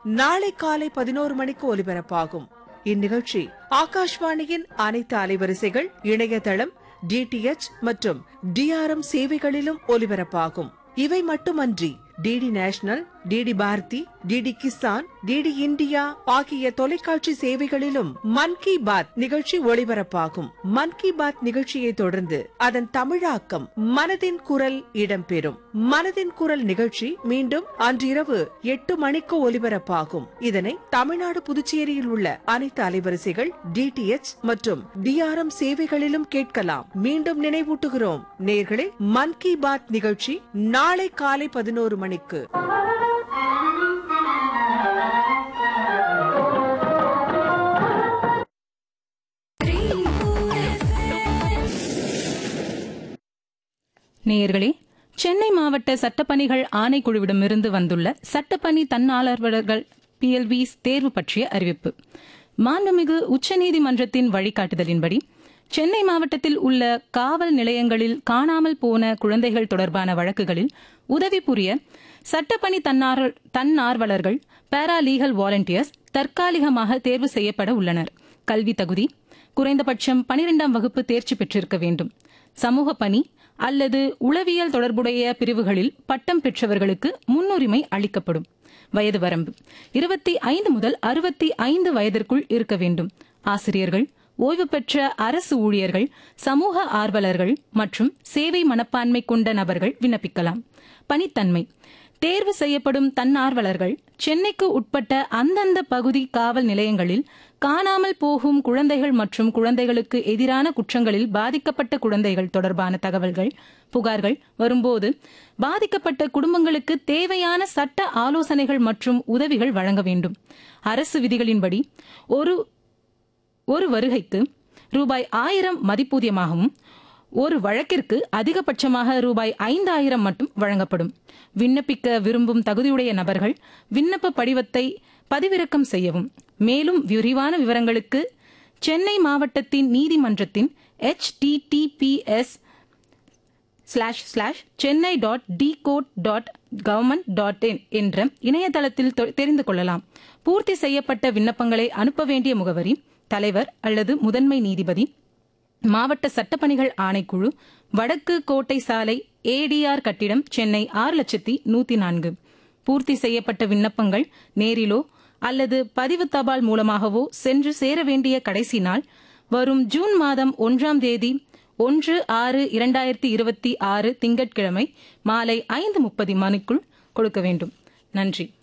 நாளை காலை 11 மணிக்கு ஒலிபரப்பாகும். இந்நிகழ்ச்சி ஆகாஷ்வாணியின் அனைத்து அலைவரிசைகள், இணையதளம், டிடிஎச் மற்றும் டிஆர்எம் சேவைகளிலும் ஒலிபரப்பாகும். இவை மட்டுமன்றி DD national, DD Bharathi, DD Kisan, DD India ஆகிய தொலைக்காட்சி சேவைகளிலும் மன் கி பாத் நிகழ்ச்சி ஒளிபரப்பாகும். மன் கி பாத் நிகழ்ச்சியை தொடர்ந்து அதன் தமிழாக்கம் மனதின் குரல் இடம்பெறும். மனதின் குரல் நிகழ்ச்சி மீண்டும் அன்றிரவு 8 மணிக்கு ஒலிபரப்பாகும். இதனை தமிழ்நாடு, புதுச்சேரியில் உள்ள அனைத்து அலைவரிசைகள், டிடிஎச் மற்றும் டிஆர்எம் சேவைகளிலும் கேட்கலாம். மீண்டும் நினைவூட்டுகிறோம் நேயர்களே, மன் கி பாத் நிகழ்ச்சி நாளை காலை 11 மணிக்கு. நேயர்களே, சென்னை மாவட்ட சட்டப்பணிகள் ஆணைக்குழுவிடமிருந்து வந்துள்ள சட்டப்பணி தன்னார்வலர்கள் PLVs தேர்வு பற்றிய அறிவிப்பு. மாண்புமிகு உச்சநீதிமன்றத்தின் வழிகாட்டுதலின்படி சென்னை மாவட்டத்தில் உள்ள காவல் நிலையங்களில் காணாமல் போன குழந்தைகள் தொடர்பான வழக்குகளில் உதவி புரிய சட்டப்பணி தன்னார்வலர்கள் பாராலீகல் வாலண்டியர்ஸ் தற்காலிகமாக தேர்வு செய்யப்பட உள்ளனர். கல்வி தகுதி குறைந்தபட்சம் 12ஆம் வகுப்பு தேர்ச்சி பெற்றிருக்க வேண்டும். சமூக பணி அல்லது உளவியல் தொடர்புடைய பிரிவுகளில் பட்டம் பெற்றவர்களுக்கு முன்னுரிமை அளிக்கப்படும். வயது வரம்பு 25 முதல் 65 வயதிற்குள் இருக்க வேண்டும். ஆசிரியர்கள், ஓய்வு பெற்ற அரசு ஊழியர்கள், சமூக ஆர்வலர்கள் மற்றும் சேவை மனப்பான்மை கொண்ட நபர்கள் விண்ணப்பிக்கலாம். பணித்தன்மை தேர்வு செய்யப்படும் தன்னார்வலர்கள் சென்னைக்கு உட்பட்ட அந்தந்த பகுதி காவல் நிலையங்களில் காணாமல் போகும் குழந்தைகள் மற்றும் குழந்தைகளுக்கு எதிரான குற்றங்களில் பாதிக்கப்பட்ட குழந்தைகள் தொடர்பான தகவல்கள், புகார்கள் வரும்போது பாதிக்கப்பட்ட குடும்பங்களுக்கு தேவையான சட்ட ஆலோசனைகள் மற்றும் உதவிகள் வழங்க வேண்டும். அரசு விதிகளின்படி ஒரு வருகைக்கு ரூபாய் 1000 மதிப்பூதியமாகவும் ஒரு வழக்கிற்கு அதிகபட்சமாக ரூபாய் 5000 மட்டும் வழங்கப்படும். விண்ணப்பிக்க விரும்பும் தகுதியுடைய நபர்கள் விண்ணப்ப படிவத்தை பதிவிறக்கம் செய்யவும். மேலும் விரிவான விவரங்களுக்கு சென்னை மாவட்டத்தின் நீதிமன்றத்தின் https://chennai.dcourt.government.in என்ற இணையதளத்தில் தெரிந்து கொள்ளலாம். பூர்த்தி செய்யப்பட்ட விண்ணப்பங்களை அனுப்ப வேண்டிய முகவரி: தலைவர் அல்லது முதன்மை நீதிபதி, மாவட்ட சட்டப்பணிகள் ஆணைக்குழு, வடக்கு கோட்டை சாலை, ADR கட்டிடம், சென்னை 6104. பூர்த்தி செய்யப்பட்ட விண்ணப்பங்கள் நேரிலோ அல்லது பதிவு தபால் மூலமாகவோ சென்று சேர வேண்டிய கடைசி நாள் வரும் ஜூன் மாதம் 1ஆம் தேதி 1/6/2026 திங்கட்கிழமை மாலை 5:30 மணிக்குள் கொடுக்க வேண்டும். நன்றி.